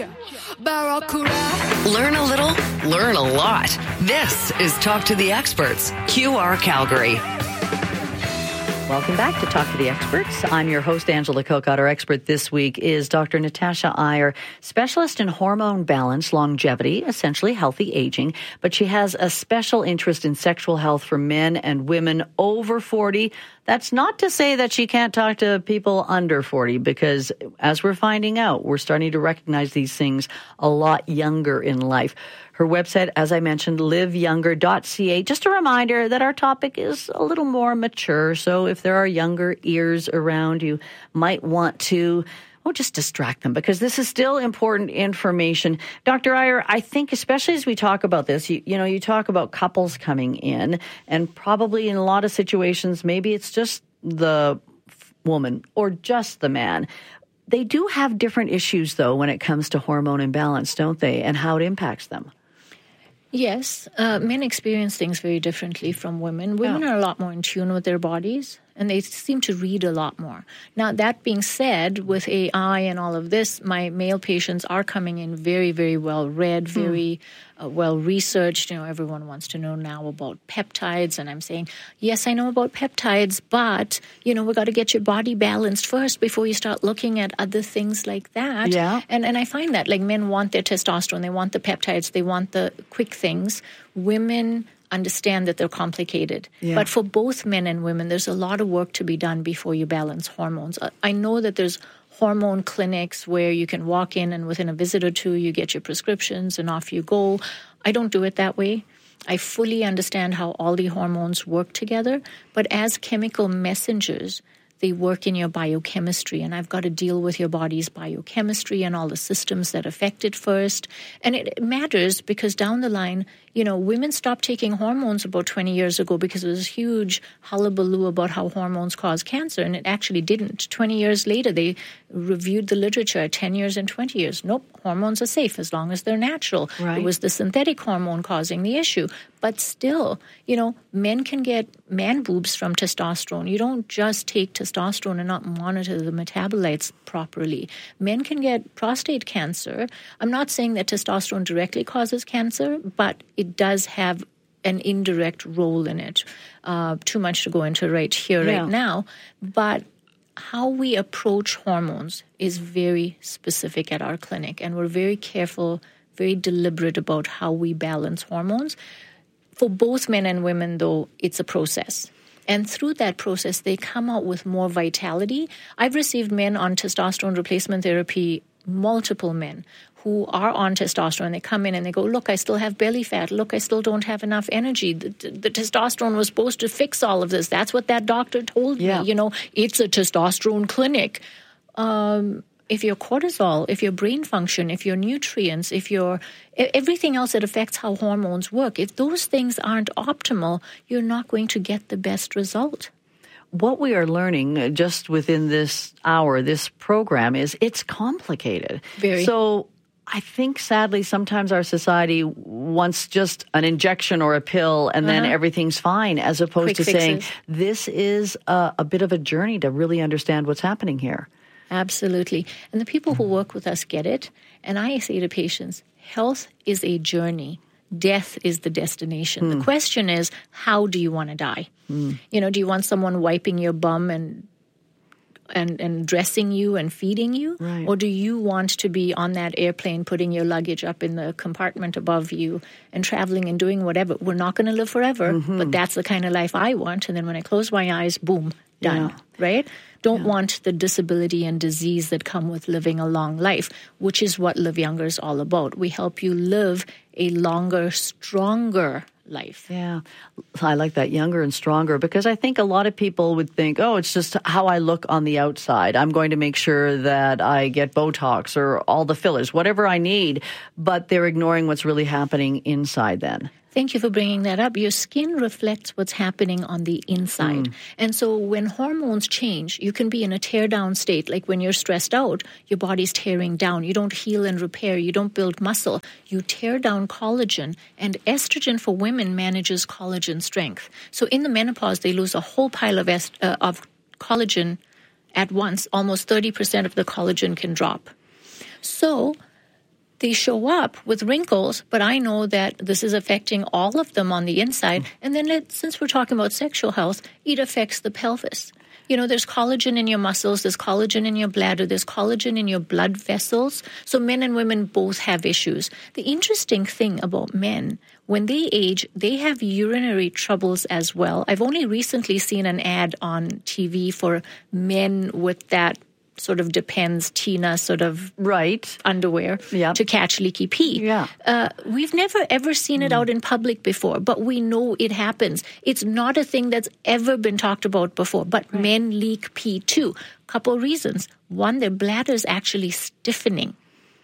Learn a little, learn a lot. This is Talk to the Experts, QR Calgary. Welcome back to Talk to the Experts. I'm your host, Angela Kokott. Our expert this week is Dr. Natasha Iyer, specialist in hormone balance, longevity, essentially healthy aging, but she has a special interest in sexual health for men and women over 40. That's not to say that she can't talk to people under 40, because as we're finding out, we're starting to recognize these things a lot younger in life. Her website, as I mentioned, liveyounger.ca. Just a reminder that our topic is a little more mature, so if there are younger ears around, you might want to just distract them, because this is still important information. Dr. Iyer, I think especially as we talk about this, you talk about couples coming in, and probably in a lot of situations, maybe it's just the woman or just the man. They do have different issues, though, when it comes to hormone imbalance, don't they, and how it impacts them? Yes, men experience things very differently from women. Women are a lot more in tune with their bodies, and they seem to read a lot more. Now, that being said, with AI and all of this, my male patients are coming in very, very well read, very well researched. Everyone wants to know now about peptides, and I'm saying, yes, I know about peptides, but, we got to get your body balanced first before you start looking at other things like that. Yeah. And I find that, men want their testosterone, they want the peptides, they want the quick things. Women understand that they're complicated. Yeah. But for both men and women, there's a lot of work to be done before you balance hormones. I know that there's hormone clinics where you can walk in and within a visit or two, you get your prescriptions and off you go. I don't do it that way. I fully understand how all the hormones work together, but as chemical messengers, they work in your biochemistry, and I've got to deal with your body's biochemistry and all the systems that affect it first. And it matters because down the line, women stopped taking hormones about 20 years ago because there was this huge hullabaloo about how hormones cause cancer, and it actually didn't. 20 years later, they reviewed the literature, 10 years and 20 years. Nope, hormones are safe as long as they're natural. Right. It was the synthetic hormone causing the issue. But still, men can get man boobs from testosterone. You don't just take testosterone and not monitor the metabolites properly. Men can get prostate cancer. I'm not saying that testosterone directly causes cancer, but it does have an indirect role in it. Too much to go into right now. But how we approach hormones is very specific at our clinic, and we're very careful, very deliberate about how we balance hormones. For both men and women, though, it's a process. And through that process, they come out with more vitality. I've received men on testosterone replacement therapy, multiple men who are on testosterone. They come in and they go, look, I still have belly fat. Look, I still don't have enough energy. The testosterone was supposed to fix all of this. That's what that doctor told me. It's a testosterone clinic. If your cortisol, if your brain function, if your nutrients, if your everything else that affects how hormones work, if those things aren't optimal, you're not going to get the best result. What we are learning just within this hour, this program, is it's complicated. Very. So I think, sadly, sometimes our society wants just an injection or a pill and then everything's fine, as opposed to saying this is a bit of a journey to really understand what's happening here. Absolutely. And the people who work with us get it. And I say to patients, health is a journey. Death is the destination. The question is, how do you want to die? Do you want someone wiping your bum and dressing you and feeding you? Right. Or do you want to be on that airplane, putting your luggage up in the compartment above you and traveling and doing whatever? We're not going to live forever, but that's the kind of life I want. And then when I close my eyes, boom, done, right? Don't want the disability and disease that come with living a long life, which is what Live Younger is all about. We help you live a longer, stronger life. Yeah, I like that, younger and stronger, because I think a lot of people would think, it's just how I look on the outside. I'm going to make sure that I get Botox or all the fillers, whatever I need, but they're ignoring what's really happening inside then. Thank you for bringing that up. Your skin reflects what's happening on the inside. And so when hormones change, you can be in a tear-down state. Like when you're stressed out, your body's tearing down. You don't heal and repair. You don't build muscle. You tear down collagen. And estrogen for women manages collagen strength. So in the menopause, they lose a whole pile of collagen at once. Almost 30% of the collagen can drop. So they show up with wrinkles, but I know that this is affecting all of them on the inside. And then since we're talking about sexual health, it affects the pelvis. You know, there's collagen in your muscles, there's collagen in your bladder, there's collagen in your blood vessels. So men and women both have issues. The interesting thing about men, when they age, they have urinary troubles as well. I've only recently seen an ad on TV for men with that sort of Depends Tina sort of underwear to catch leaky pee. We've never ever seen it out in public before, but we know it happens. It's not a thing that's ever been talked about before, but men leak pee too. Couple reasons. One, their bladder is actually stiffening.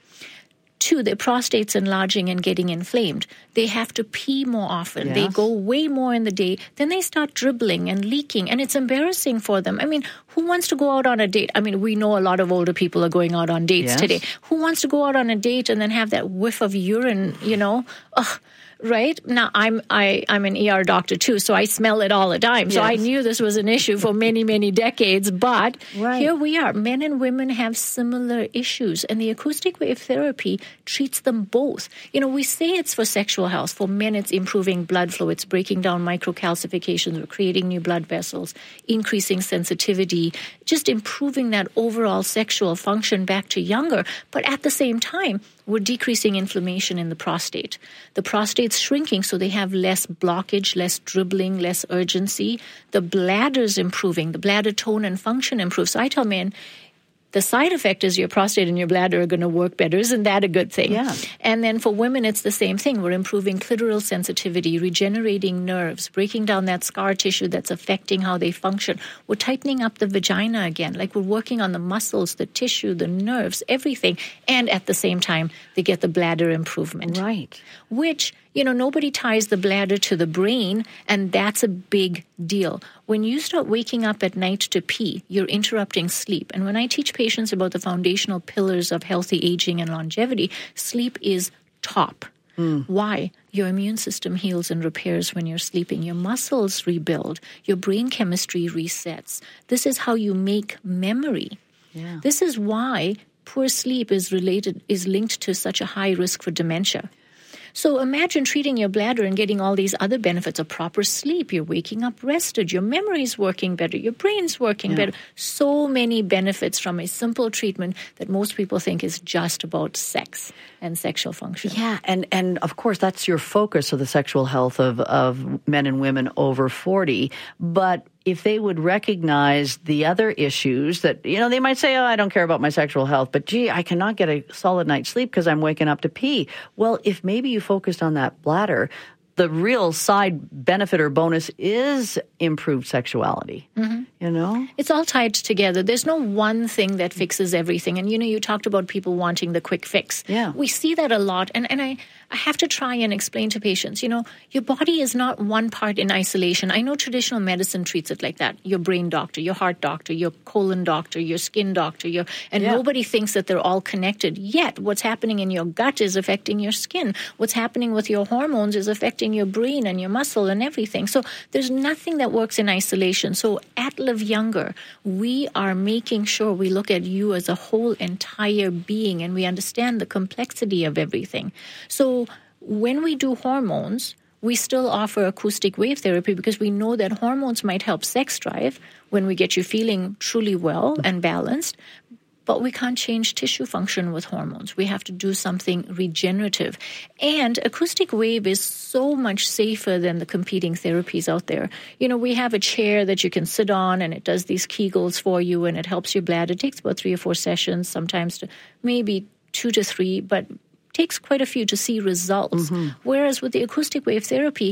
Two, their prostate's enlarging and getting inflamed. They have to pee more often. They go way more in the day. Then they start dribbling and leaking, and it's embarrassing for them. I mean, who wants to go out on a date? I mean, we know a lot of older people are going out on dates today. Who wants to go out on a date and then have that whiff of urine, you know? Ugh. Right? Now, I'm an ER doctor too, so I smell it all the time. So I knew this was an issue for many, many decades. But here we are. Men and women have similar issues, and the acoustic wave therapy treats them both. You know, we say it's for sexual health. For men, it's improving blood flow. It's breaking down microcalcifications. We're creating new blood vessels, increasing sensitivity, just improving that overall sexual function back to younger. But at the same time, we're decreasing inflammation in the prostate. The prostate's shrinking, so they have less blockage, less dribbling, less urgency. The bladder's improving. The bladder tone and function improves. So I tell men, the side effect is your prostate and your bladder are going to work better. Isn't that a good thing? Yeah. And then for women, it's the same thing. We're improving clitoral sensitivity, regenerating nerves, breaking down that scar tissue that's affecting how they function. We're tightening up the vagina again. Like we're working on the muscles, the tissue, the nerves, everything. And at the same time, they get the bladder improvement. Right. Which, you know, nobody ties the bladder to the brain, and that's a big deal. When you start waking up at night to pee, you're interrupting sleep. And when I teach patients about the foundational pillars of healthy aging and longevity, sleep is top. Why? Your immune system heals and repairs when you're sleeping. Your muscles rebuild. Your brain chemistry resets. This is how you make memory. Yeah. This is why poor sleep is linked to such a high risk for dementia. So imagine treating your bladder and getting all these other benefits of proper sleep. You're waking up rested. Your memory's working better. Your brain's working better. So many benefits from a simple treatment that most people think is just about sex and sexual function. Yeah, and of course that's your focus of the sexual health of men and women over 40. But if they would recognize the other issues that, you know, they might say, oh, I don't care about my sexual health, but gee, I cannot get a solid night's sleep because I'm waking up to pee. Well, if maybe you focused on that bladder, the real side benefit or bonus is improved sexuality. You know? It's all tied together. There's no one thing that fixes everything. And, you know, you talked about people wanting the quick fix. Yeah. We see that a lot. And I have to try and explain to patients, you know, your body is not one part in isolation. I know traditional medicine treats it like that. Your brain doctor, your heart doctor, your colon doctor, your skin doctor, nobody thinks that they're all connected. Yet what's happening in your gut is affecting your skin. What's happening with your hormones is affecting your brain and your muscle and everything. So there's nothing that works in isolation. So at Live Younger, we are making sure we look at you as a whole entire being and we understand the complexity of everything. So when we do hormones, we still offer acoustic wave therapy because we know that hormones might help sex drive when we get you feeling truly well and balanced. But we can't change tissue function with hormones. We have to do something regenerative. And acoustic wave is so much safer than the competing therapies out there. You know, we have a chair that you can sit on and it does these Kegels for you and it helps your bladder. It takes about 3 or 4 sessions, sometimes maybe 2 to 3, but takes quite a few to see results. Whereas with the acoustic wave therapy,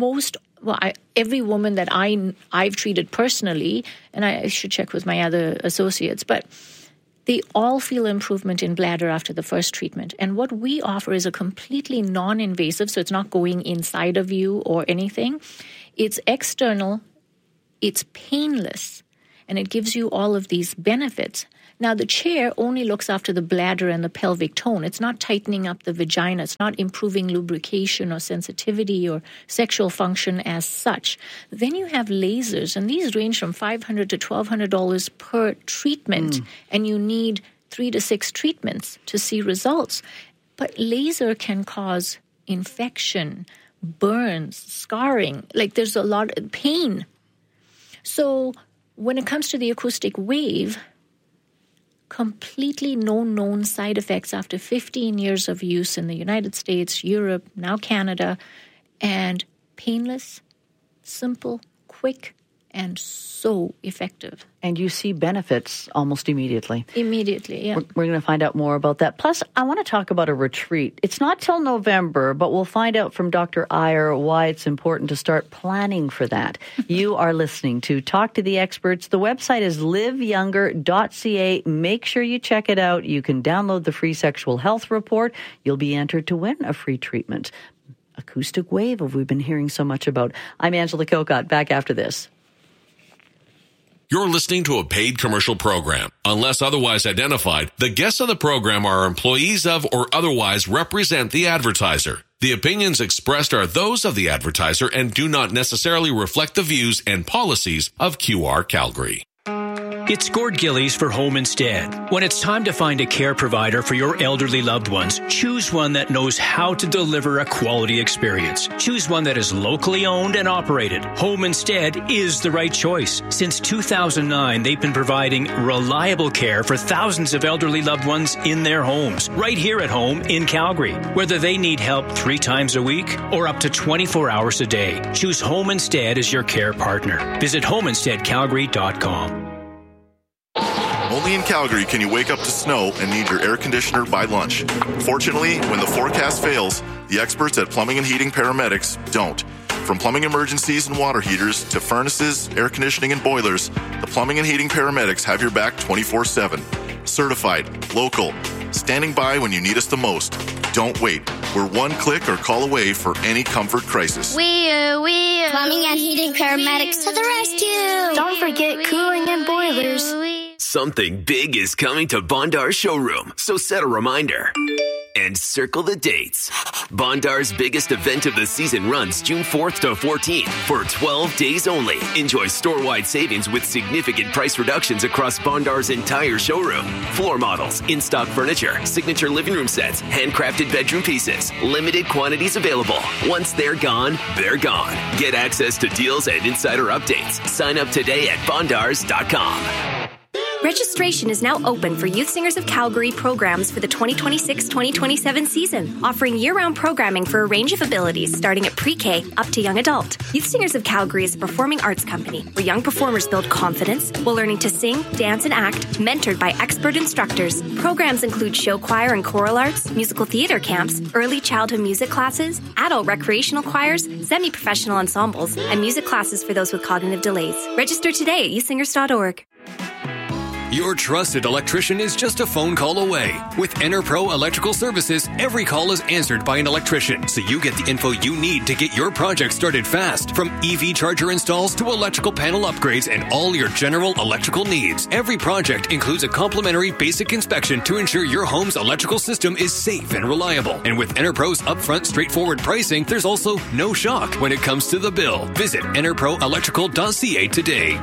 every woman that I've treated personally, and I should check with my other associates, but they all feel improvement in bladder after the first treatment. And what we offer is a completely non-invasive, so it's not going inside of you or anything. It's external, it's painless, and it gives you all of these benefits. Now, the chair only looks after the bladder and the pelvic tone. It's not tightening up the vagina. It's not improving lubrication or sensitivity or sexual function as such. Then you have lasers, and these range from $500 to $1,200 per treatment, and you need 3 to 6 treatments to see results. But laser can cause infection, burns, scarring. Like there's a lot of pain. So when it comes to the acoustic wave, completely no known side effects after 15 years of use in the United States, Europe, now Canada, and painless, simple, quick, and so effective. And you see benefits almost immediately. Immediately, yeah. We're going to find out more about that. Plus, I want to talk about a retreat. It's not till November, but we'll find out from Dr. Iyer why it's important to start planning for that. You are listening to Talk to the Experts. The website is liveyounger.ca. Make sure you check it out. You can download the free sexual health report. You'll be entered to win a free treatment. Acoustic wave, we've been hearing so much about. I'm Angela Kokott. Back after this. You're listening to a paid commercial program. Unless otherwise identified, the guests of the program are employees of or otherwise represent the advertiser. The opinions expressed are those of the advertiser and do not necessarily reflect the views and policies of QR Calgary. It's Gord Gillies for Home Instead. When it's time to find a care provider for your elderly loved ones, choose one that knows how to deliver a quality experience. Choose one that is locally owned and operated. Home Instead is the right choice. Since 2009, they've been providing reliable care for thousands of elderly loved ones in their homes, right here at home in Calgary. Whether they need help 3 times a week or up to 24 hours a day, choose Home Instead as your care partner. Visit homeinsteadcalgary.com. Only in Calgary can you wake up to snow and need your air conditioner by lunch. Fortunately, when the forecast fails, the experts at Plumbing and Heating Paramedics don't. From plumbing emergencies and water heaters to furnaces, air conditioning, and boilers, the Plumbing and Heating Paramedics have your back 24/7. Certified, local, standing by when you need us the most. Don't wait. We're one click or call away for any comfort crisis. Plumbing and Heating Paramedics to the rescue. Don't forget cooling and boilers. Something big is coming to Bondar's showroom, so set a reminder. And circle the dates. Bondar's biggest event of the season runs June 4th to 14th for 12 days only. Enjoy store-wide savings with significant price reductions across Bondar's entire showroom. Floor models, in-stock furniture, signature living room sets, handcrafted bedroom pieces. Limited quantities available. Once they're gone, they're gone. Get access to deals and insider updates. Sign up today at bondars.com. Registration is now open for Youth Singers of Calgary programs for the 2026-2027 season, offering year-round programming for a range of abilities starting at pre-K up to young adult. Youth Singers of Calgary is a performing arts company where young performers build confidence while learning to sing, dance, and act, mentored by expert instructors. Programs include show choir and choral arts, musical theater camps, early childhood music classes, adult recreational choirs, semi-professional ensembles, and music classes for those with cognitive delays. Register today at youthsingers.org. Your trusted electrician is just a phone call away. With EnerPro Electrical Services, every call is answered by an electrician, so you get the info you need to get your project started fast. From EV charger installs to electrical panel upgrades and all your general electrical needs. Every project includes a complimentary basic inspection to ensure your home's electrical system is safe and reliable. And with EnerPro's upfront, straightforward pricing, there's also no shock when it comes to the bill. Visit enerproelectrical.ca today.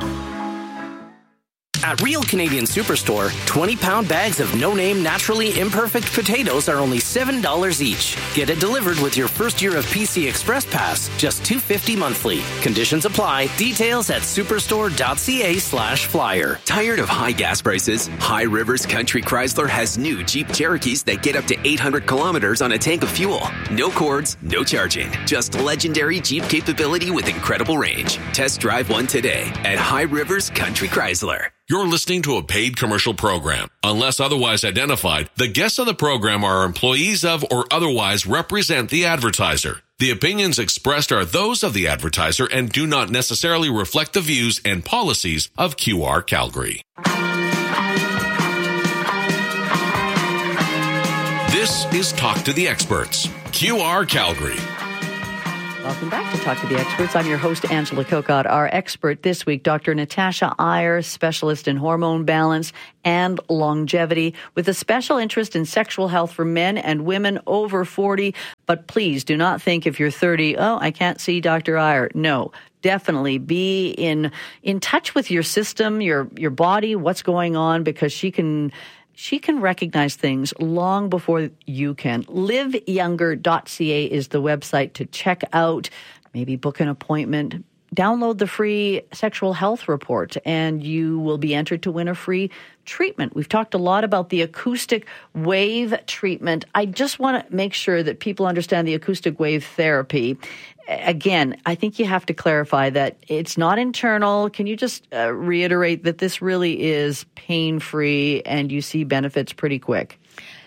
At Real Canadian Superstore, 20-pound bags of no-name, naturally imperfect potatoes are only $7 each. Get it delivered with your first year of PC Express Pass, just $2.50 monthly. Conditions apply. Details at superstore.ca/flyer. Tired of high gas prices? High Rivers Country Chrysler has new Jeep Cherokees that get up to 800 kilometers on a tank of fuel. No cords, no charging. Just legendary Jeep capability with incredible range. Test drive one today at High Rivers Country Chrysler. You're listening to a paid commercial program. Unless otherwise identified, the guests of the program are employees of or otherwise represent the advertiser. The opinions expressed are those of the advertiser and do not necessarily reflect the views and policies of QR Calgary. This is Talk to the Experts, QR Calgary. Welcome back to Talk to the Experts. I'm your host, Angela Kokott. Our expert this week, Dr. Natasha Iyer, specialist in hormone balance and longevity, with a special interest in sexual health for men and women over 40. But please do not think if you're 30, oh, I can't see Dr. Iyer. No. Definitely be in touch with your system, your body, what's going on, because she can she can recognize things long before you can. LiveYounger.ca is the website to check out, maybe book an appointment. Download the free sexual health report, and you will be entered to win a free treatment. We've talked a lot about the acoustic wave treatment. I just want to make sure that people understand the acoustic wave therapy. Again, I think you have to clarify that it's not internal. Can you just reiterate that this really is pain-free and you see benefits pretty quick?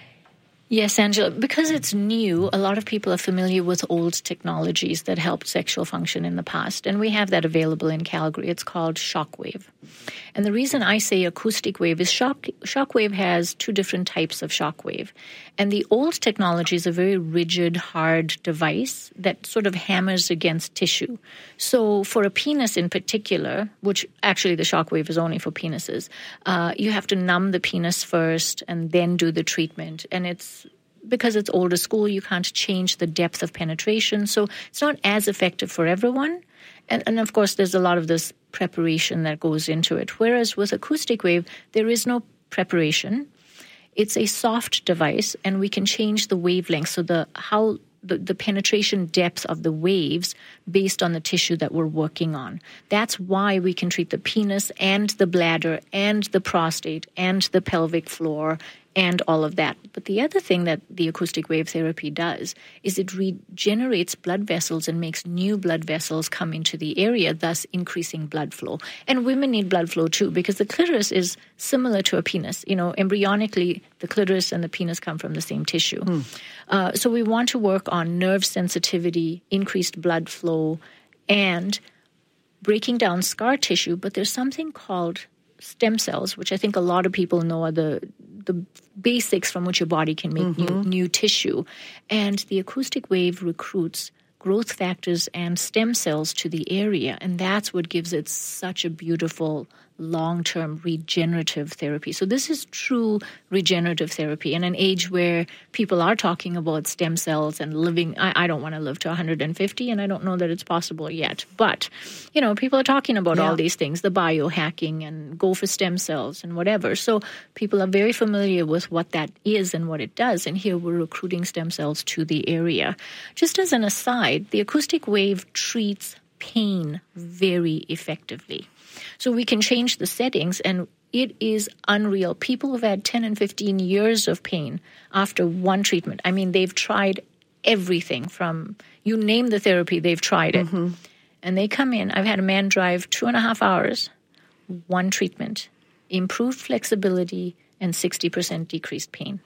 Yes, Angela, because it's new, a lot of people are familiar with old technologies that helped sexual function in the past, and we have that available in Calgary. It's called shockwave. And the reason I say acoustic wave is shockwave has two different types of shockwave. And the old technology is a very rigid, hard device that sort of hammers against tissue. So for a penis in particular, which actually the shockwave is only for penises, you have to numb the penis first and then do the treatment. And because it's older school, you can't change the depth of penetration. So it's not as effective for everyone. And of course, there's a lot of this preparation that goes into it. Whereas with acoustic wave, there is no preparation. It's a soft device, and we can change the wavelength, so the penetration depth of the waves based on the tissue that we're working on. That's why we can treat the penis and the bladder and the prostate and the pelvic floor and all of that. But the other thing that the acoustic wave therapy does is it regenerates blood vessels and makes new blood vessels come into the area, thus increasing blood flow. And women need blood flow too, because the clitoris is similar to a penis. You know, embryonically, the clitoris and the penis come from the same tissue. So we want to work on nerve sensitivity, increased blood flow, and breaking down scar tissue. But there's something called stem cells, which I think a lot of people know are the basics from which your body can make new tissue. And the acoustic wave recruits growth factors and stem cells to the area. And that's what gives it such a beautiful long-term regenerative therapy. So this is true regenerative therapy in an age where people are talking about stem cells and living. I don't want to live to 150, and I don't know that it's possible yet. But, you know, people are talking about all these things, the biohacking and go for stem cells and whatever. So people are very familiar with what that is and what it does. And here we're recruiting stem cells to the area. Just as an aside, the acoustic wave treats pain very effectively. So we can change the settings, and it is unreal. People have had 10 and 15 years of pain after one treatment. I mean, they've tried everything from, you name the therapy, they've tried it. And they come in. I've had a man drive 2.5 hours, one treatment, improved flexibility, and 60% decreased pain.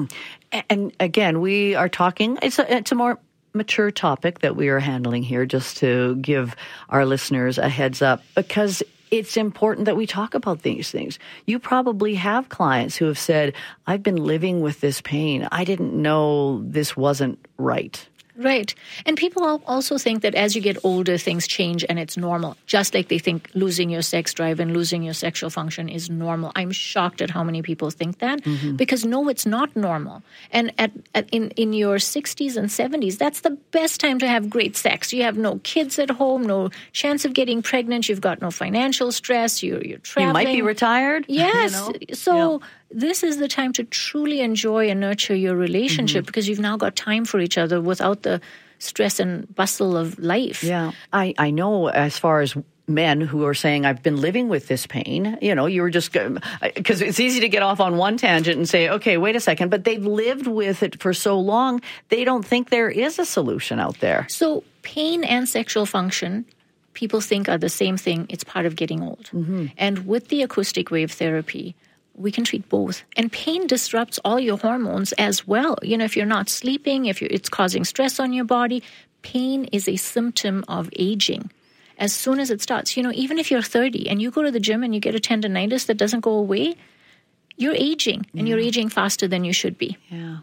And again, we are talking, it's a more mature topic that we are handling here, just to give our listeners a heads up, because it's important that we talk about these things. You probably have clients who have said, I've been living with this pain. I didn't know this wasn't right. Right. And people also think that as you get older, things change and it's normal, just like they think losing your sex drive and losing your sexual function is normal. I'm shocked at how many people think that, because no, it's not normal. And in your 60s and 70s, that's the best time to have great sex. You have no kids at home, no chance of getting pregnant. You've got no financial stress. You're traveling. You might be retired. Yes. So this is the time to truly enjoy and nurture your relationship, because you've now got time for each other without the stress and bustle of life. Yeah. I know, as far as men who are saying, I've been living with this pain, you know, you were just, because it's easy to get off on one tangent and say, okay, wait a second, but they've lived with it for so long, they don't think there is a solution out there. So pain and sexual function, people think are the same thing. It's part of getting old. And with the acoustic wave therapy, we can treat both. And pain disrupts all your hormones as well. You know, if you're not sleeping, it's causing stress on your body, pain is a symptom of aging. As soon as it starts, you know, even if you're 30 and you go to the gym and you get a tendonitis that doesn't go away, you're aging, and you're aging faster than you should be. Yeah.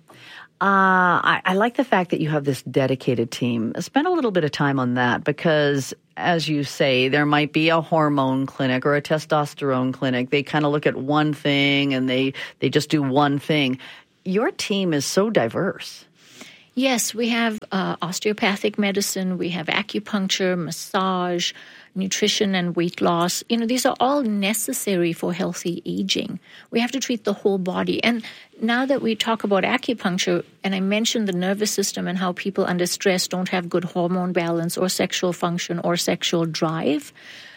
I like the fact that you have this dedicated team. Spend a little bit of time on that, because, as you say, there might be a hormone clinic or a testosterone clinic. They kind of look at one thing and they just do one thing. Your team is so diverse. Yes, we have osteopathic medicine, we have acupuncture, massage, nutrition and weight loss. These are all necessary for healthy aging. We have to treat the whole body. And now that we talk about acupuncture, and I mentioned the nervous system and how people under stress don't have good hormone balance or sexual function or sexual drive,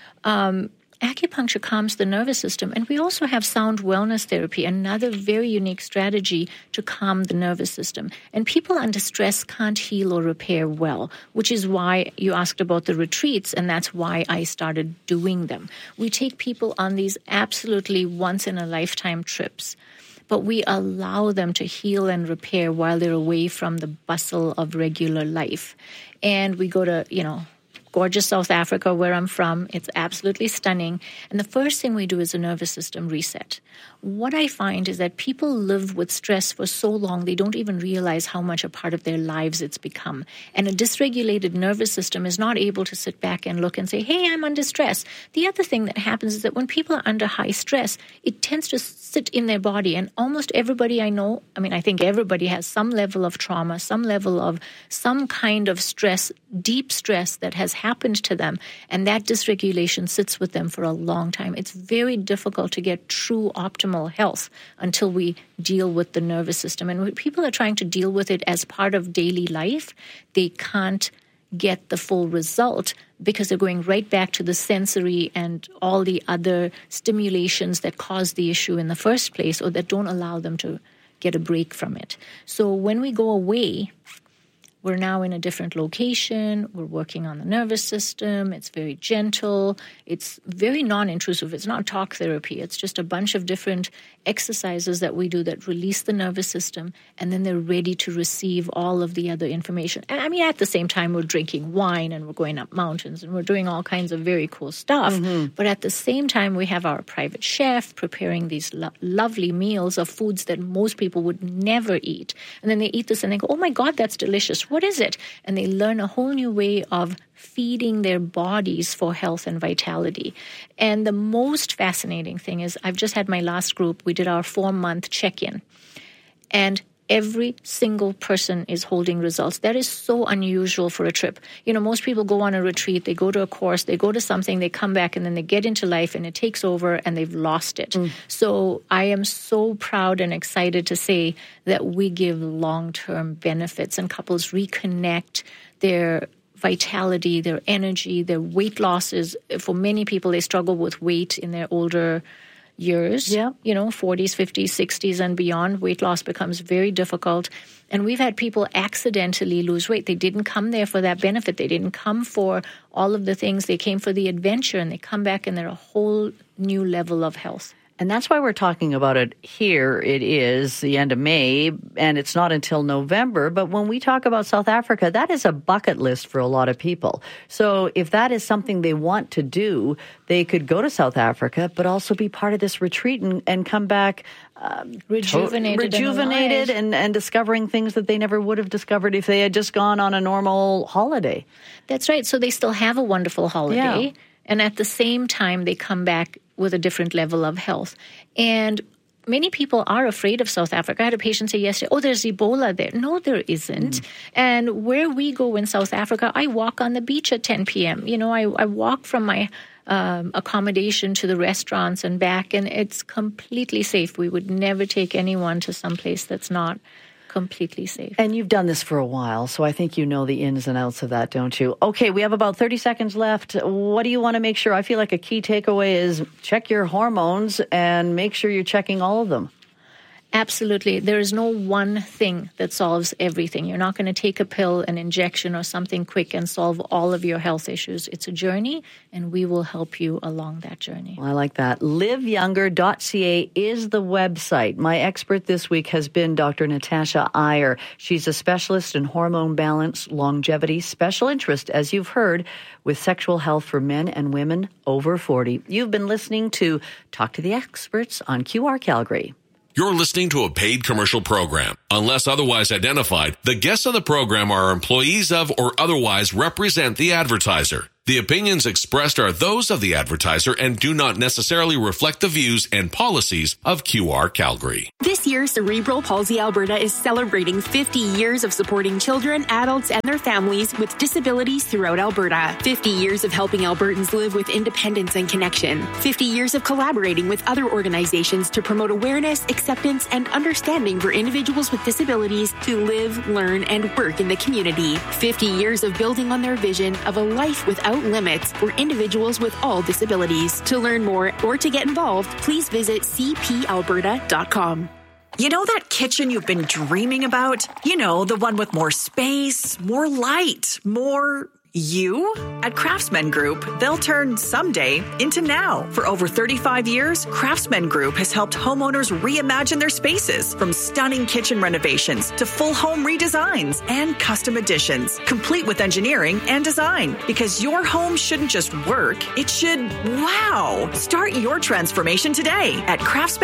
acupuncture calms the nervous system. And we also have sound wellness therapy, another very unique strategy to calm the nervous system. And people under stress can't heal or repair well, which is why you asked about the retreats, and that's why I started doing them. We take people on these absolutely once-in-a-lifetime trips, but we allow them to heal and repair while they're away from the bustle of regular life. And we go to, gorgeous South Africa, where I'm from. It's absolutely stunning. And the first thing we do is a nervous system reset. What I find is that people live with stress for so long, they don't even realize how much a part of their lives it's become. And a dysregulated nervous system is not able to sit back and look and say, hey, I'm under stress. The other thing that happens is that when people are under high stress, it tends to sit in their body. And almost everybody I know, I think everybody has some level of trauma, some level of some kind of stress, deep stress that has happened to them. And that dysregulation sits with them for a long time. It's very difficult to get true optimal health until we deal with the nervous system. And when people are trying to deal with it as part of daily life, they can't get the full result because they're going right back to the sensory and all the other stimulations that cause the issue in the first place or that don't allow them to get a break from it. So when we go away, we're now in a different location. We're working on the nervous system. It's very gentle. It's very non-intrusive. It's not talk therapy. It's just a bunch of different exercises that we do that release the nervous system, and then they're ready to receive all of the other information. And at the same time, we're drinking wine and we're going up mountains and we're doing all kinds of very cool stuff. Mm-hmm. But at the same time, we have our private chef preparing these lovely meals of foods that most people would never eat. And then they eat this and they go, oh my God, that's delicious. What is it? And they learn a whole new way of feeding their bodies for health and vitality. And the most fascinating thing is I've just had my last group. We did our 4-month check-in. And every single person is holding results. That is so unusual for a trip. Most people go on a retreat, they go to a course, they go to something, they come back, and then they get into life and it takes over and they've lost it. So I am so proud and excited to say that we give long-term benefits and couples reconnect their vitality, their energy, their weight losses. For many people, they struggle with weight in their older years, 40s, 50s, 60s and beyond. Weight loss becomes very difficult. And we've had people accidentally lose weight. They didn't come there for that benefit. They didn't come for all of the things. They came for the adventure, and they come back and they're a whole new level of health. And that's why we're talking about it here. It is the end of May, and it's not until November. But when we talk about South Africa, that is a bucket list for a lot of people. So if that is something they want to do, they could go to South Africa, but also be part of this retreat and come back rejuvenated and discovering things that they never would have discovered if they had just gone on a normal holiday. That's right. So they still have a wonderful holiday. Yeah. And at the same time, they come back with a different level of health. And many people are afraid of South Africa. I had a patient say yesterday, oh, there's Ebola there. No, there isn't. And where we go in South Africa, I walk on the beach at 10 p.m. I walk from my accommodation to the restaurants and back, and it's completely safe. We would never take anyone to some place that's not completely safe. And you've done this for a while, so I think you know the ins and outs of that, don't you? Okay, we have about 30 seconds left. What do you want to make sure? I feel like a key takeaway is check your hormones and make sure you're checking all of them. Absolutely. There is no one thing that solves everything. You're not going to take a pill, an injection, or something quick and solve all of your health issues. It's a journey, and we will help you along that journey. Well, I like that. liveyounger.ca is the website. My expert this week has been Dr. Natasha Iyer. She's a specialist in hormone balance, longevity, special interest, as you've heard, with sexual health for men and women over 40. You've been listening to Talk to the Experts on QR Calgary. You're listening to a paid commercial program. Unless otherwise identified, the guests of the program are employees of or otherwise represent the advertiser. The opinions expressed are those of the advertiser and do not necessarily reflect the views and policies of QR Calgary. This year, Cerebral Palsy Alberta is celebrating 50 years of supporting children, adults, and their families with disabilities throughout Alberta. 50 years of helping Albertans live with independence and connection. 50 years of collaborating with other organizations to promote awareness, acceptance, and understanding for individuals with disabilities to live, learn, and work in the community. 50 years of building on their vision of a life without limits for individuals with all disabilities. To learn more or to get involved, please visit cpalberta.com. You know that kitchen you've been dreaming about? You know, the one with more space, more light, more you? At Craftsman Group, they'll turn someday into now. For over 35 years, Craftsman Group has helped homeowners reimagine their spaces, from stunning kitchen renovations to full home redesigns and custom additions, complete with engineering and design. Because your home shouldn't just work, it should wow. Start your transformation today at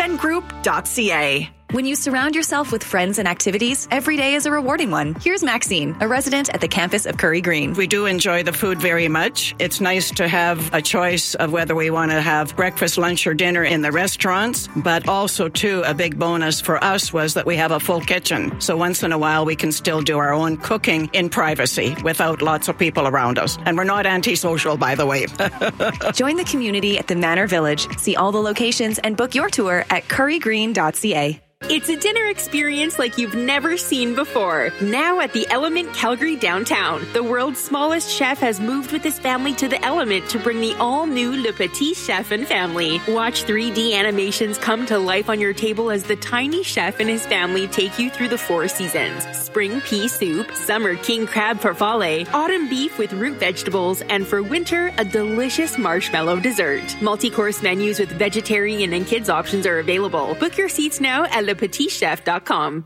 craftsmangroup.ca. When you surround yourself with friends and activities, every day is a rewarding one. Here's Maxine, a resident at the campus of Curry Green. We do enjoy the food very much. It's nice to have a choice of whether we want to have breakfast, lunch, or dinner in the restaurants. But also, too, a big bonus for us was that we have a full kitchen. So once in a while, we can still do our own cooking in privacy without lots of people around us. And we're not antisocial, by the way. Join the community at the Manor Village. See all the locations and book your tour at currygreen.ca. It's a dinner experience like you've never seen before. Now at the Element Calgary downtown, the world's smallest chef has moved with his family to the Element to bring the all-new Le Petit Chef and family. Watch 3D animations come to life on your table as the tiny chef and his family take you through the 4 seasons. Spring pea soup, summer king crab farfalle, autumn beef with root vegetables, and for winter, a delicious marshmallow dessert. Multi-course menus with vegetarian and kids options are available. Book your seats now at LePetitChef.com.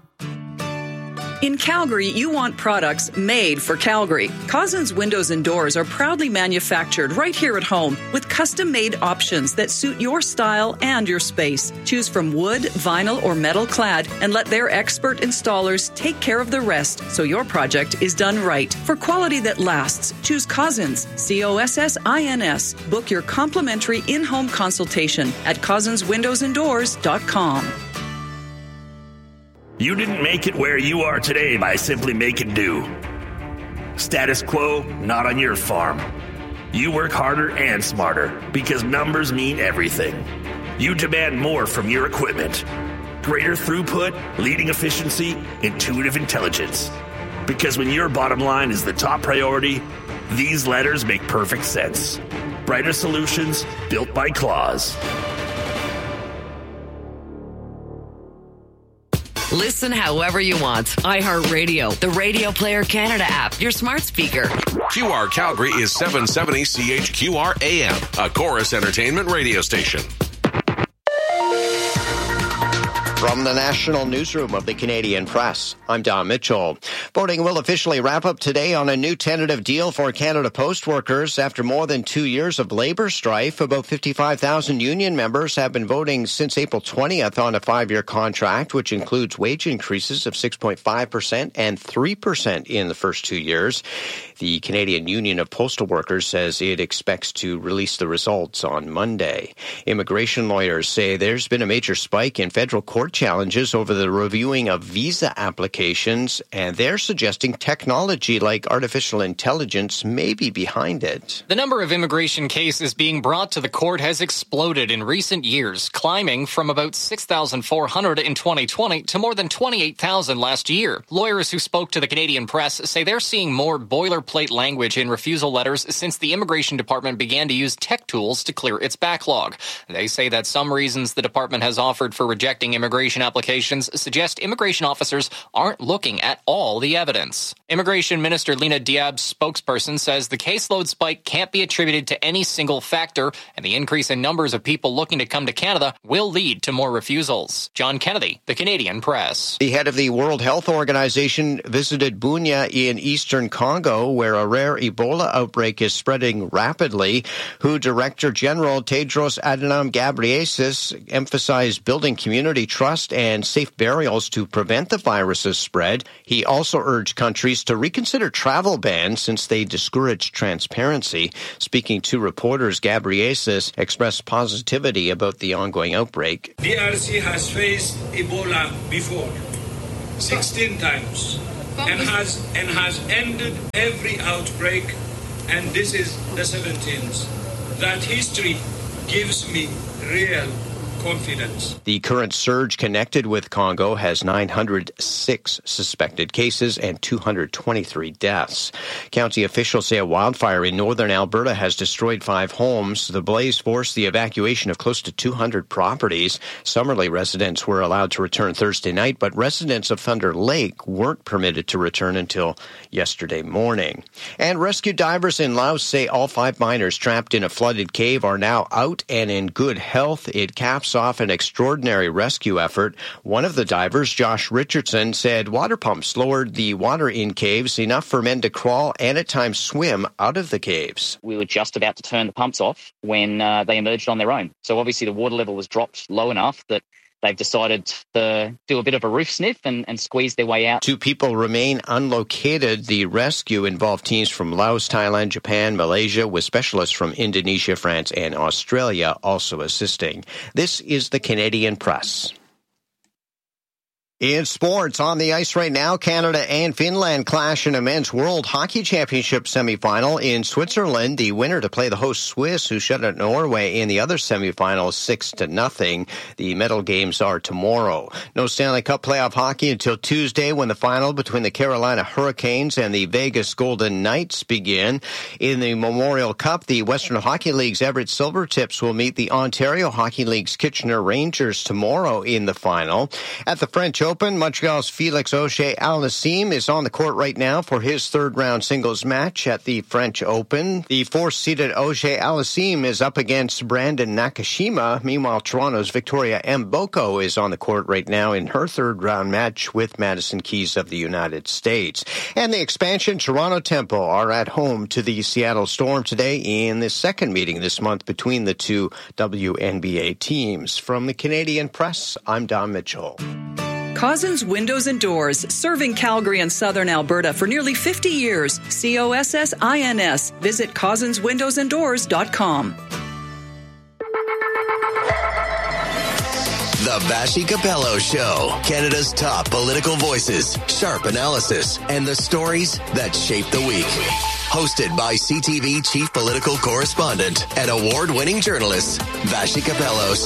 In Calgary, you want products made for Calgary. Cousins Windows and Doors are proudly manufactured right here at home with custom-made options that suit your style and your space. Choose from wood, vinyl, or metal clad and let their expert installers take care of the rest so your project is done right. For quality that lasts, choose Cousins, COSSINS. Book your complimentary in-home consultation at cousinswindowsanddoors.com. You didn't make it where you are today by simply making do. Status quo, not on your farm. You work harder and smarter because numbers mean everything. You demand more from your equipment. Greater throughput, leading efficiency, intuitive intelligence. Because when your bottom line is the top priority, these letters make perfect sense. Brighter solutions built by Claws. Listen however you want. iHeartRadio, the Radio Player Canada app, your smart speaker. QR Calgary is 770 CHQR AM, a Chorus Entertainment radio station. From the National Newsroom of the Canadian Press, I'm Don Mitchell. Voting will officially wrap up today on a new tentative deal for Canada Post workers. After more than 2 years of labor strife, about 55,000 union members have been voting since April 20th on a 5-year contract, which includes wage increases of 6.5% and 3% in the first 2 years. The Canadian Union of Postal Workers says it expects to release the results on Monday. Immigration lawyers say there's been a major spike in federal court challenges over the reviewing of visa applications, and they're suggesting technology like artificial intelligence may be behind it. The number of immigration cases being brought to the court has exploded in recent years, climbing from about 6,400 in 2020 to more than 28,000 last year. Lawyers who spoke to the Canadian Press say they're seeing more boilerplate language in refusal letters since the Immigration Department began to use tech tools to clear its backlog. They say that some reasons the department has offered for rejecting immigration applications suggest immigration officers aren't looking at all the evidence. Immigration Minister Lena Diab's spokesperson says the caseload spike can't be attributed to any single factor, and the increase in numbers of people looking to come to Canada will lead to more refusals. John Kennedy, the Canadian Press. The head of the World Health Organization visited Bunia in eastern Congo, where a rare Ebola outbreak is spreading rapidly. WHO Director General Tedros Adhanom Ghebreyesus emphasized building community trust trust and safe burials to prevent the virus's spread. He also urged countries to reconsider travel bans since they discourage transparency. Speaking to reporters, Ghebreyesus expressed positivity about the ongoing outbreak. DRC has faced Ebola before, 16 times, and has ended every outbreak, and this is the 17th. That history gives me real confidence. The current surge connected with Congo has 906 suspected cases and 223 deaths. County officials say a wildfire in northern Alberta has destroyed 5 homes. The blaze forced the evacuation of close to 200 properties. Summerley residents were allowed to return Thursday night, but residents of Thunder Lake weren't permitted to return until yesterday morning. And rescue divers in Laos say all 5 miners trapped in a flooded cave are now out and in good health. It caps off an extraordinary rescue effort. One of the divers, Josh Richardson, said water pumps lowered the water in caves enough for men to crawl and at times swim out of the caves. We were just about to turn the pumps off when they emerged on their own. So obviously the water level was dropped low enough that they've decided to do a bit of a roof sniff and squeeze their way out. 2 people remain unlocated. The rescue involved teams from Laos, Thailand, Japan, Malaysia, with specialists from Indonesia, France, and Australia also assisting. This is the Canadian Press. In sports, on the ice right now, Canada and Finland clash in a men's World Hockey Championship semifinal in Switzerland. The winner to play the host Swiss, who shut out Norway in the other semifinal 6-0. The medal games are tomorrow. No Stanley Cup playoff hockey until Tuesday, when the final between the Carolina Hurricanes and the Vegas Golden Knights begin. In the Memorial Cup, the Western Hockey League's Everett Silvertips will meet the Ontario Hockey League's Kitchener Rangers tomorrow in the final. At the French Open, Montreal's Felix Auger-Aliassime is on the court right now for his third-round singles match at the French Open. The 4th-seeded Auger-Aliassime is up against Brandon Nakashima. Meanwhile, Toronto's Victoria Mboko is on the court right now in her third-round match with Madison Keys of the United States. And the expansion Toronto Tempo are at home to the Seattle Storm today in the second meeting this month between the two WNBA teams. From the Canadian Press, I'm Don Mitchell. Cozzens Windows and Doors, serving Calgary and southern Alberta for nearly 50 years. COSSINS. Visit CozzensWindowsandDoors.com. The Vassy Capello Show. Canada's top political voices, sharp analysis, and the stories that shape the week. Hosted by CTV Chief Political Correspondent and award-winning journalist, Vassy Capellos.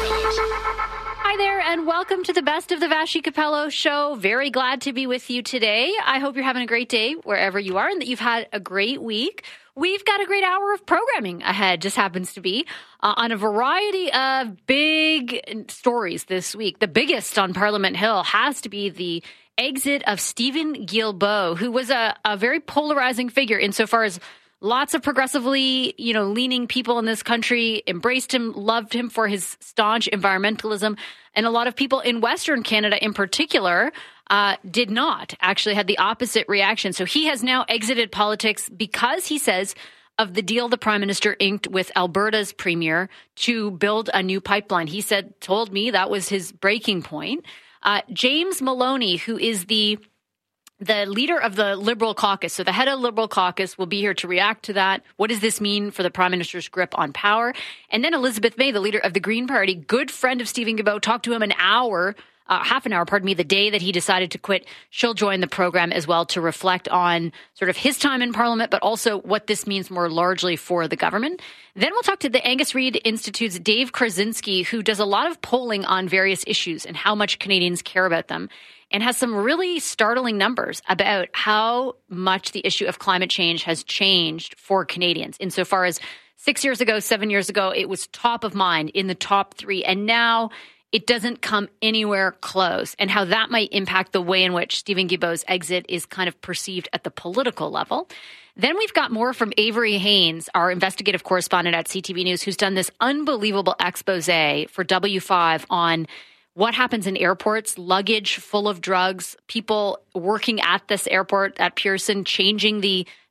Hi there, and welcome to the Best of the Vassy Capello Show. Very glad to be with you today. I hope you're having a great day wherever you are and that you've had a great week. We've got a great hour of programming ahead, just happens to be, on a variety of big stories this week. The biggest on Parliament Hill has to be the exit of Steven Guilbeault, who was a very polarizing figure insofar as lots of progressively, leaning people in this country embraced him, loved him for his staunch environmentalism. And a lot of people in Western Canada in particular did not, actually had the opposite reaction. So he has now exited politics because, he says, of the deal the Prime Minister inked with Alberta's Premier to build a new pipeline. He told me that was his breaking point. James Maloney, who is the leader of the Liberal caucus, so the head of the Liberal caucus, will be here to react to that. What does this mean for the Prime Minister's grip on power? And then Elizabeth May, the leader of the Green Party, good friend of Steven Guilbeault, talked to him half an hour, the day that he decided to quit. She'll join the program as well to reflect on sort of his time in Parliament, but also what this means more largely for the government. Then we'll talk to the Angus Reid Institute's Dave Krasinski, who does a lot of polling on various issues and how much Canadians care about them, and has some really startling numbers about how much the issue of climate change has changed for Canadians. Insofar as 6 years ago, 7 years ago, it was top of mind in the top 3, and now it doesn't come anywhere close, and how that might impact the way in which Steven Guilbeault's exit is kind of perceived at the political level. Then we've got more from Avery Haynes, our investigative correspondent at CTV News, who's done this unbelievable expose for W5 on what happens in airports, luggage full of drugs, people working at this airport at Pearson changing the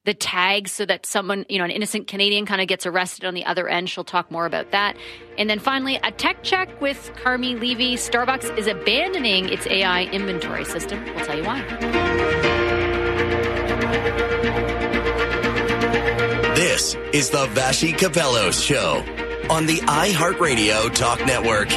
the tags so that someone, an innocent Canadian kind of gets arrested on the other end. She'll talk more about that. And then finally, a tech check with Carmi Levy. Starbucks is abandoning its AI inventory system. We'll tell you why. This is the Vassy Capello Show on the iHeartRadio Talk Network.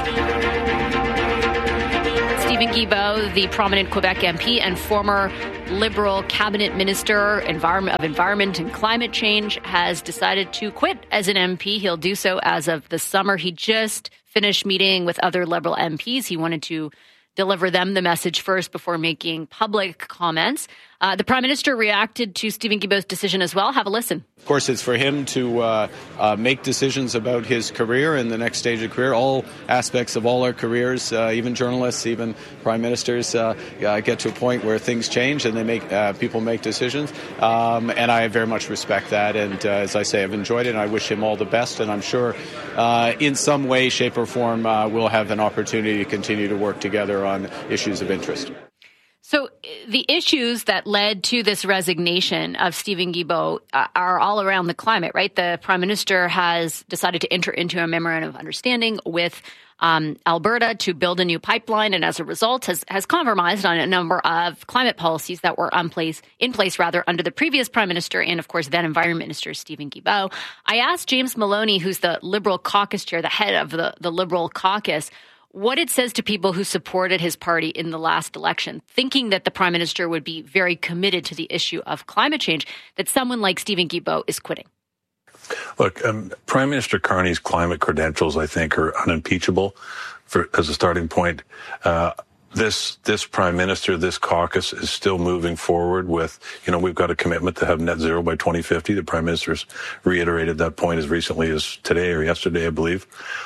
Stephen Guilbeault, the prominent Quebec MP and former Liberal cabinet minister of environment and climate change, has decided to quit as an MP. He'll do so as of the summer. He just finished meeting with other Liberal MPs. He wanted to deliver them the message first before making public comments. The Prime Minister reacted to Stephen Guilbeault's decision as well. Have a listen. Of course, it's for him to make decisions about his career and the next stage of career. All aspects of all our careers, even journalists, even prime ministers, get to a point where things change and people make decisions. And I very much respect that. And as I say, I've enjoyed it. And I wish him all the best. And I'm sure in some way, shape or form, we'll have an opportunity to continue to work together on issues of interest. So the issues that led to this resignation of Stephen Guilbeault are all around the climate, right? The Prime Minister has decided to enter into a memorandum of understanding with Alberta to build a new pipeline, and as a result has compromised on a number of climate policies that were in place under the previous Prime Minister and, of course, then Environment Minister Stephen Guilbeault. I asked James Maloney, who's the Liberal caucus chair, the head of the Liberal caucus, what it says to people who supported his party in the last election, thinking that the Prime Minister would be very committed to the issue of climate change, that someone like Stephen Guilbeault is quitting. Look, Prime Minister Carney's climate credentials, I think, are unimpeachable as a starting point. This Prime Minister, this caucus is still moving forward with, we've got a commitment to have net zero by 2050. The Prime Minister's reiterated that point as recently as today or yesterday, I believe.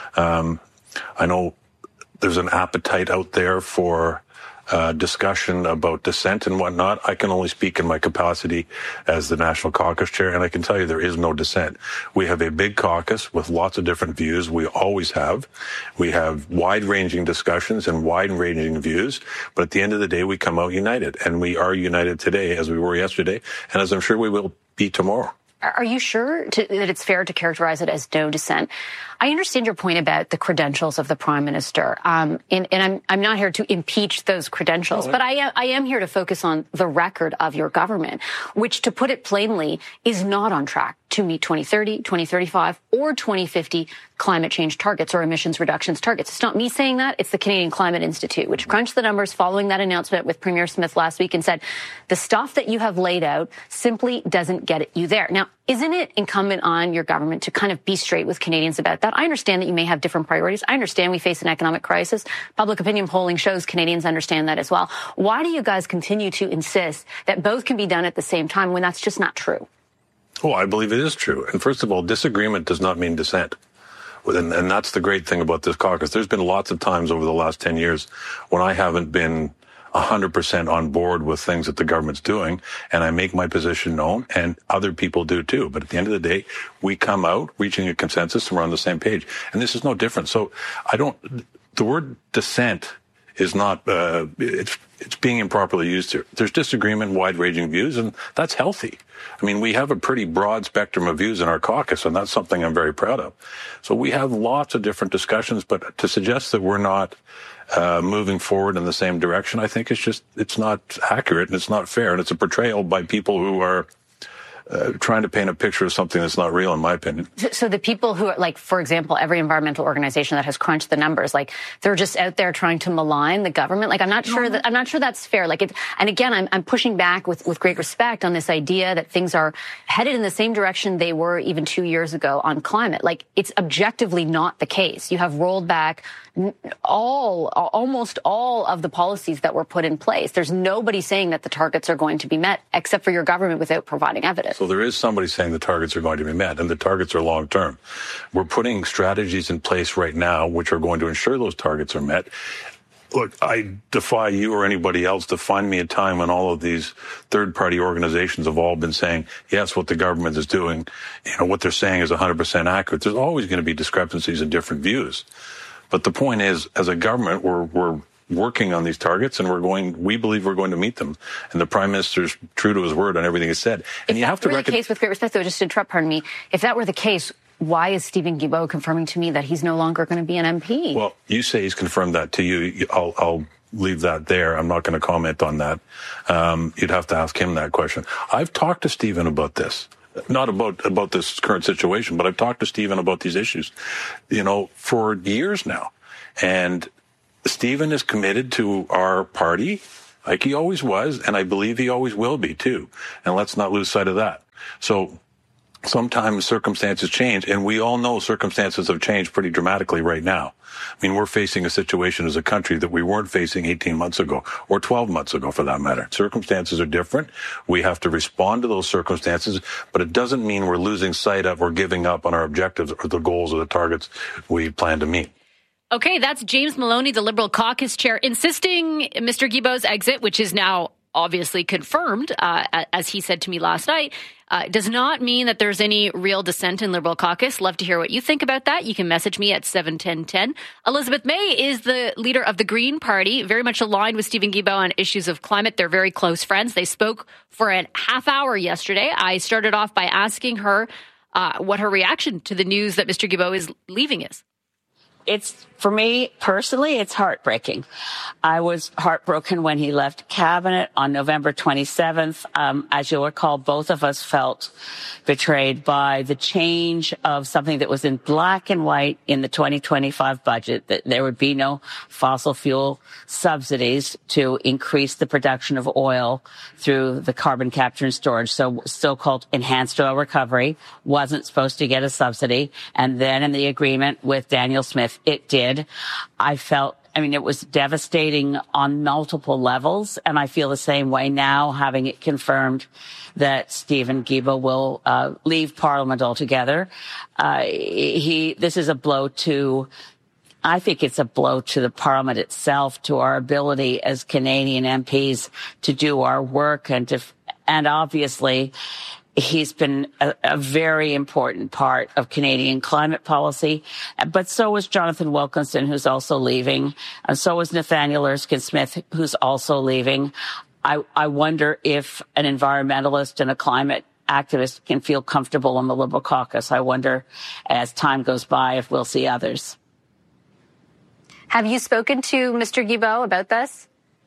I know there's an appetite out there for discussion about dissent and whatnot. I can only speak in my capacity as the National Caucus Chair, and I can tell you there is no dissent. We have a big caucus with lots of different views. We always have. We have wide-ranging discussions and wide-ranging views, but at the end of the day, we come out united, and we are united today as we were yesterday, and as I'm sure we will be tomorrow. Are you sure that it's fair to characterize it as no dissent? I understand your point about the credentials of the Prime Minister, and I'm not here to impeach those credentials, but I am here to focus on the record of your government, which, to put it plainly, is not on track to meet 2030, 2035, or 2050 climate change targets or emissions reductions targets. It's not me saying that. It's the Canadian Climate Institute, which crunched the numbers following that announcement with Premier Smith last week and said, the stuff that you have laid out simply doesn't get you there. Now, isn't it incumbent on your government to kind of be straight with Canadians about that? I understand that you may have different priorities. I understand we face an economic crisis. Public opinion polling shows Canadians understand that as well. Why do you guys continue to insist that both can be done at the same time when that's just not true? Oh, I believe it is true. And first of all, disagreement does not mean dissent. And that's the great thing about this caucus. There's been lots of times over the last 10 years when I haven't been 100% on board with things that the government's doing, and I make my position known, and other people do too. But at the end of the day, we come out reaching a consensus and we're on the same page. And this is no different. So the word dissent is not, it's being improperly used here. There's disagreement, wide-ranging views, and that's healthy. I mean, we have a pretty broad spectrum of views in our caucus, and that's something I'm very proud of. So we have lots of different discussions, but to suggest that we're not moving forward in the same direction, I think it's not accurate and it's not fair, and it's a portrayal by people who are trying to paint a picture of something that's not real, in my opinion. So the people who are, like, for example, every environmental organization that has crunched the numbers, like, they're just out there trying to malign the government. Like, I'm not sure that's fair. Like, and again, I'm pushing back with great respect on this idea that things are headed in the same direction they were even 2 years ago on climate. Like, it's objectively not the case. You have rolled back almost all of the policies that were put in place. There's nobody saying that the targets are going to be met except for your government without providing evidence. So there is somebody saying the targets are going to be met, and the targets are long term. We're putting strategies in place right now which are going to ensure those targets are met. Look, I defy you or anybody else to find me a time when all of these third-party organizations have all been saying, yes, what the government is doing, what they're saying is 100% accurate. There's always going to be discrepancies and different views. But the point is, as a government, we're working on these targets, and we believe we're going to meet them. And the Prime Minister's true to his word on everything he said. And you have to recognize. The case, with great respect, though, just to interrupt, pardon me, if that were the case, why is Stephen Guilbeault confirming to me that he's no longer going to be an MP? Well, you say he's confirmed that to you. I'll leave that there. I'm not going to comment on that. You'd have to ask him that question. I've talked to Stephen about this. Not about this current situation, but I've talked to Stephen about these issues, for years now. And Stephen is committed to our party, like he always was, and I believe he always will be, too. And let's not lose sight of that. So sometimes circumstances change, and we all know circumstances have changed pretty dramatically right now. I mean, we're facing a situation as a country that we weren't facing 18 months ago, or 12 months ago, for that matter. Circumstances are different. We have to respond to those circumstances, but it doesn't mean we're losing sight of or giving up on our objectives or the goals or the targets we plan to meet. Okay, that's James Maloney, the Liberal caucus chair, insisting Mr. Guilbeault's exit, which is now obviously confirmed, as he said to me last night, does not mean that there's any real dissent in Liberal caucus. Love to hear what you think about that. You can message me at 71010. Elizabeth May is the leader of the Green Party, very much aligned with Stephen Guilbeault on issues of climate. They're very close friends. They spoke for a half hour yesterday. I started off by asking her what her reaction to the news that Mr. Guilbeault is leaving is. For me personally, it's heartbreaking. I was heartbroken when he left cabinet on November 27th. As you'll recall, both of us felt betrayed by the change of something that was in black and white in the 2025 budget, that there would be no fossil fuel subsidies to increase the production of oil through the carbon capture and storage. So so-called enhanced oil recovery wasn't supposed to get a subsidy. And then in the agreement with Daniel Smith, it did. It was devastating on multiple levels, and I feel the same way now, having it confirmed that Stephen Guilbeault will leave Parliament altogether. This is a blow to, I think it's a blow to the Parliament itself, to our ability as Canadian MPs to do our work, and obviously he's been a very important part of Canadian climate policy, but so was Jonathan Wilkinson, who's also leaving, and so was Nathaniel Erskine-Smith, who's also leaving. I wonder if an environmentalist and a climate activist can feel comfortable in the Liberal caucus. I wonder, as time goes by, if we'll see others. Have you spoken to Mr. Guilbeault about this?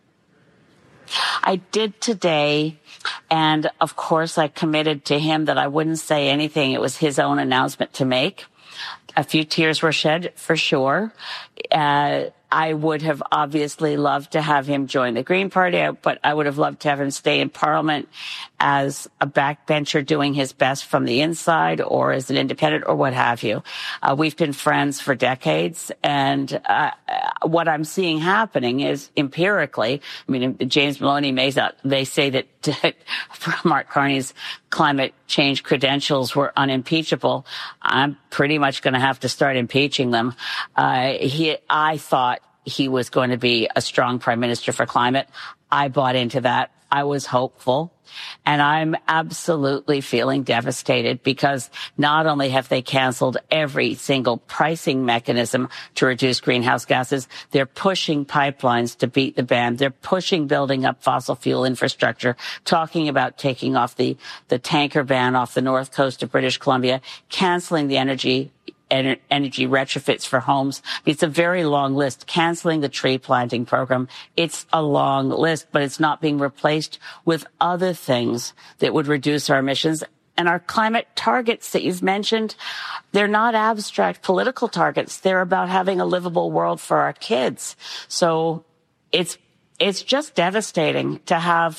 I did today, and of course I committed to him that I wouldn't say anything. It was his own announcement to make. A few tears were shed, for sure. I would have obviously loved to have him join the Green Party, but I would have loved to have him stay in Parliament as a backbencher doing his best from the inside, or as an independent, or what have you. We've been friends for decades, and what I'm seeing happening is empirically, James Maloney they say that Mark Carney's climate change credentials were unimpeachable. I'm pretty much going to have to start impeaching them. I thought he was going to be a strong prime minister for climate. I bought into that. I was hopeful. And I'm absolutely feeling devastated, because not only have they canceled every single pricing mechanism to reduce greenhouse gases, they're pushing pipelines to beat the band. They're pushing building up fossil fuel infrastructure, talking about taking off the tanker ban off the north coast of British Columbia, canceling the energy retrofits for homes. It's a very long list. Canceling the tree planting program. It's a long list, but it's not being replaced with other things that would reduce our emissions. And our climate targets that you've mentioned, they're not abstract political targets. They're about having a livable world for our kids. So it's just devastating to have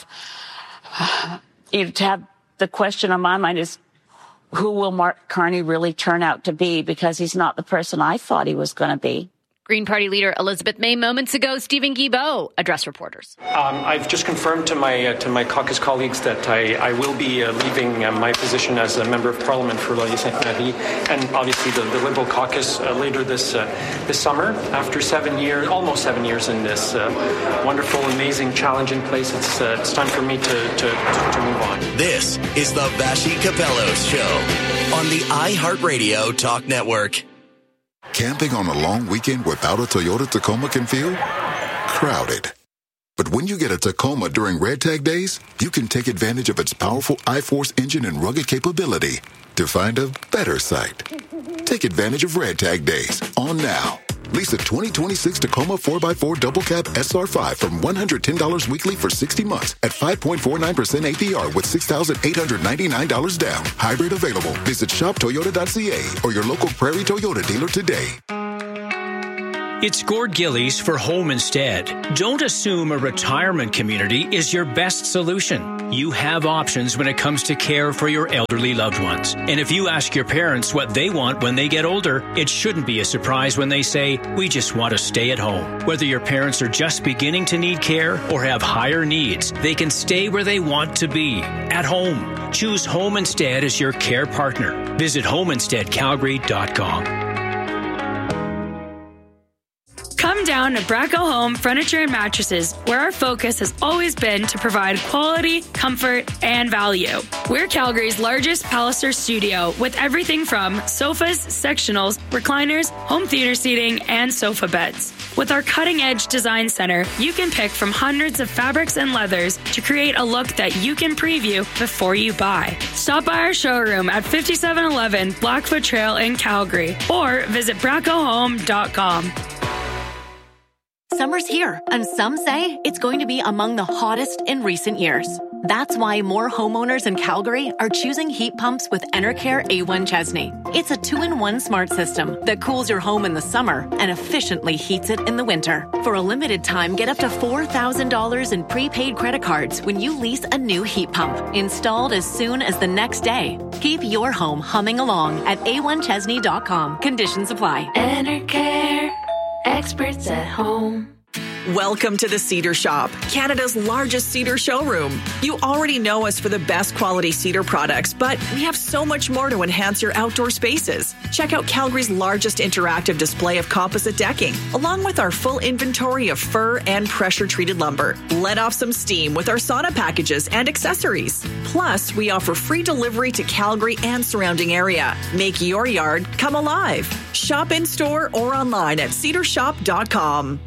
the question on my mind is, who will Mark Carney really turn out to be? Because he's not the person I thought he was going to be. Green Party leader Elizabeth May. Moments ago, Stephen Guilbeault addressed reporters. I've just confirmed to my caucus colleagues that I will be leaving my position as a member of Parliament for Laurier-Sainte-Marie, and obviously the Liberal caucus later this summer. After almost 7 years in this wonderful, amazing, challenging place, it's time for me to move on. This is the Vassy Capello Show on the iHeartRadio Talk Network. Camping on a long weekend without a Toyota Tacoma can feel crowded. But when you get a Tacoma during Red Tag Days, you can take advantage of its powerful I-Force engine and rugged capability to find a better sight. Take advantage of Red Tag Days on now. Lease a 2026 Tacoma 4x4 Double Cab SR5 from $110 weekly for 60 months at 5.49% APR with $6,899 down. Hybrid available. Visit shoptoyota.ca or your local Prairie Toyota dealer today. It's Gord Gillies for Home Instead. Don't assume a retirement community is your best solution. You have options when it comes to care for your elderly loved ones. And if you ask your parents what they want when they get older, it shouldn't be a surprise when they say, we just want to stay at home. Whether your parents are just beginning to need care or have higher needs, they can stay where they want to be, at home. Choose Home Instead as your care partner. Visit homeinsteadcalgary.com. Come down to Bracco Home Furniture and Mattresses, where our focus has always been to provide quality, comfort, and value. We're Calgary's largest Palliser studio with everything from sofas, sectionals, recliners, home theater seating, and sofa beds. With our cutting-edge design center, you can pick from hundreds of fabrics and leathers to create a look that you can preview before you buy. Stop by our showroom at 5711 Blackfoot Trail in Calgary or visit braccohome.com. Summer's here, and some say it's going to be among the hottest in recent years. That's why more homeowners in Calgary are choosing heat pumps with Enercare A1 Chesney. It's a 2-in-1 smart system that cools your home in the summer and efficiently heats it in the winter. For a limited time, get up to $4,000 in prepaid credit cards when you lease a new heat pump, installed as soon as the next day. Keep your home humming along at a1chesney.com. Conditions apply. Enercare. Experts at home. Welcome to the Cedar Shop, Canada's largest cedar showroom. You already know us for the best quality cedar products, but we have so much more to enhance your outdoor spaces. Check out Calgary's largest interactive display of composite decking, along with our full inventory of fir and pressure-treated lumber. Let off some steam with our sauna packages and accessories. Plus, we offer free delivery to Calgary and surrounding area. Make your yard come alive. Shop in-store or online at cedarshop.com.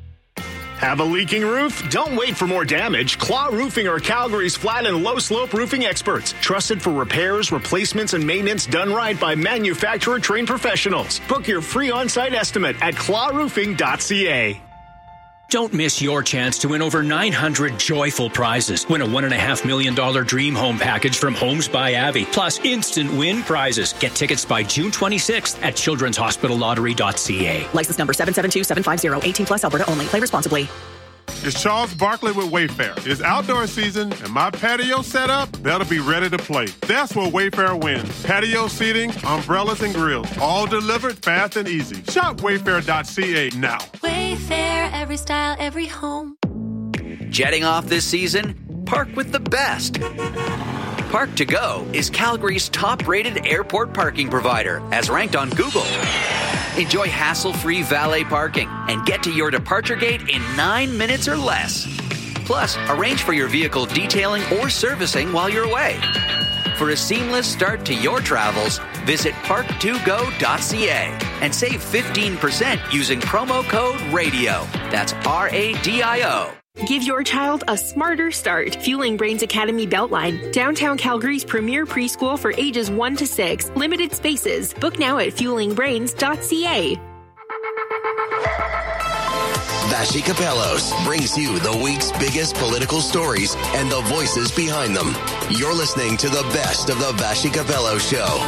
Have a leaking roof? Don't wait for more damage. Claw Roofing are Calgary's flat and low slope roofing experts. Trusted for repairs, replacements, and maintenance done right by manufacturer-trained professionals. Book your free on-site estimate at clawroofing.ca. Don't miss your chance to win over 900 joyful prizes. Win a $1.5 million dream home package from Homes by Abbey, plus instant win prizes. Get tickets by June 26th at childrenshospitallottery.ca. License number 772750, 18 plus Alberta only. Play responsibly. It's Charles Barkley with Wayfair. It's outdoor season, and my patio set up better be ready to play. That's where Wayfair wins. Patio seating, umbrellas, and grills, all delivered fast and easy. Shop wayfair.ca now. Wayfair, every style, every home. Jetting off this season? Park with the best. Park to Go is Calgary's top-rated airport parking provider, as ranked on Google. Enjoy hassle-free valet parking and get to your departure gate in 9 minutes or less. Plus, arrange for your vehicle detailing or servicing while you're away. For a seamless start to your travels, visit park2go.ca and save 15% using promo code RADIO. That's RADIO. Give your child a smarter start. Fueling Brains Academy Beltline, downtown Calgary's premier preschool for ages 1 to 6. Limited spaces. Book now at fuelingbrains.ca. Vashi Capellos brings you the week's biggest political stories and the voices behind them. You're listening to the best of the Vashi Capello Show.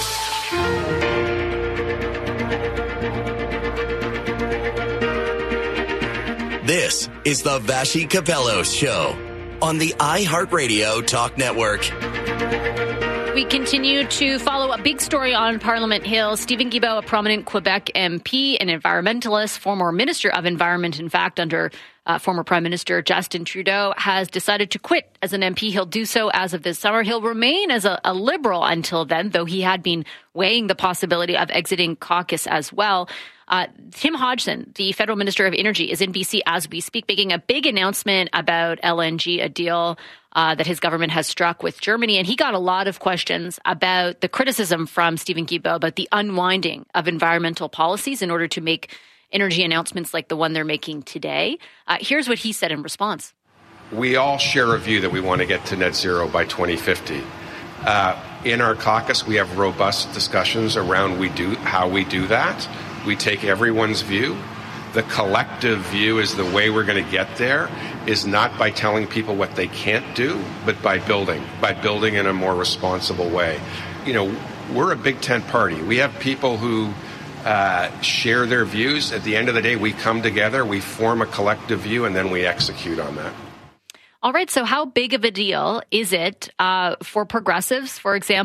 This is the Vashi Capellos Show on the iHeartRadio Talk Network. We continue to follow a big story on Parliament Hill. Steven Guilbeault, a prominent Quebec MP, an environmentalist, former Minister of Environment, in fact, under former Prime Minister Justin Trudeau, has decided to quit as an MP. He'll do so as of this summer. He'll remain as a Liberal until then, though he had been weighing the possibility of exiting caucus as well. Tim Hodgson, the Federal Minister of Energy, is in BC as we speak, making a big announcement about LNG, a deal that his government has struck with Germany. And he got a lot of questions about the criticism from Steven Guilbeault about the unwinding of environmental policies in order to make energy announcements like the one they're making today. Here's what he said in response. We all share a view that we want to get to net zero by 2050. In our caucus, we have robust discussions around how we do that. We take everyone's view. The collective view is the way we're going to get there is not by telling people what they can't do, but by building in a more responsible way. You know, we're a big tent party. We have people who share their views. At the end of the day, we come together, we form a collective view, and then we execute on that. All right, so how big of a deal is it for progressives, for example?